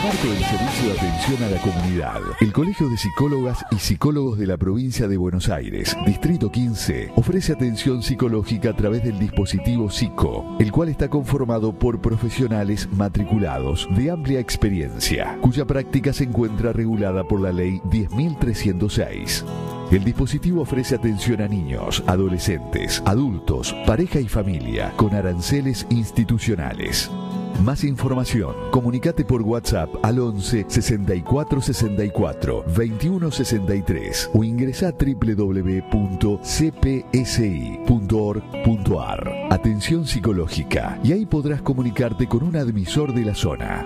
marco del servicio de atención a la comunidad, el Colegio de Psicólogas y Psicólogos de la Provincia de Buenos Aires, Distrito 15, ofrece atención psicológica a través del dispositivo Psico, el cual está conformado por profesionales matriculados de amplia experiencia, cuya práctica se encuentra regulada por la Ley 10.306. El dispositivo ofrece atención a niños, adolescentes, adultos, pareja y familia, con aranceles institucionales. Más información, comunicate por WhatsApp al 11 64 64 21 63 o ingresa a www.cpsi.org.ar. Atención psicológica, y ahí podrás comunicarte con un admisor de la zona.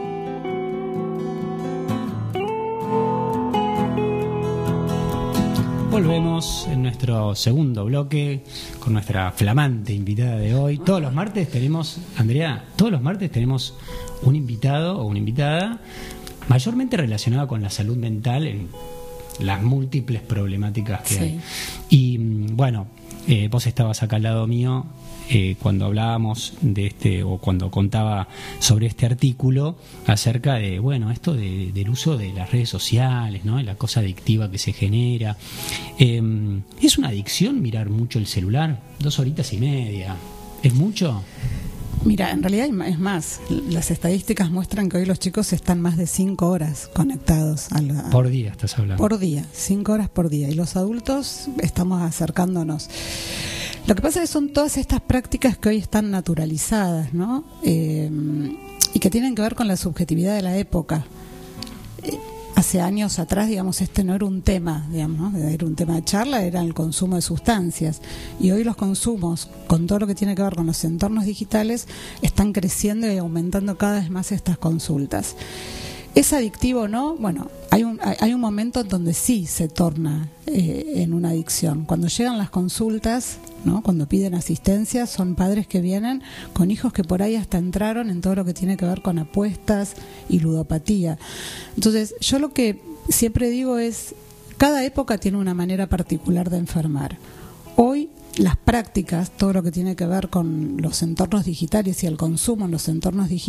Volvemos en nuestro segundo bloque con nuestra flamante invitada de hoy. Todos los martes tenemos, Andrea, un invitado o una invitada mayormente relacionado con la salud mental en las múltiples problemáticas que hay. Y bueno, vos estabas acá al lado mío cuando hablábamos de o cuando contaba sobre este artículo acerca de, bueno, esto del uso de las redes sociales, ¿no? La cosa adictiva que se genera. ¿Es una adicción mirar mucho el celular? 2 horitas y media. ¿Es mucho? Mira, en realidad es más. Las estadísticas muestran que hoy los chicos están más de 5 horas conectados por día, estás hablando. Por día, 5 horas por día. Y los adultos estamos acercándonos. Lo que pasa es que son todas estas prácticas que hoy están naturalizadas, ¿no? Y que tienen que ver con la subjetividad de la época. Hace años atrás, digamos, este no era un tema, digamos, ¿no? Era un tema de charla, era el consumo de sustancias. Y hoy los consumos, con todo lo que tiene que ver con los entornos digitales, están creciendo y aumentando cada vez más estas consultas. ¿Es adictivo o no? Bueno, hay un momento en donde sí se torna en una adicción. Cuando llegan las consultas, ¿no? Cuando piden asistencia, son padres que vienen con hijos que por ahí hasta entraron en todo lo que tiene que ver con apuestas y ludopatía. Entonces, yo lo que siempre digo es, cada época tiene una manera particular de enfermar. Hoy las prácticas, todo lo que tiene que ver con los entornos digitales y el consumo en los entornos digitales,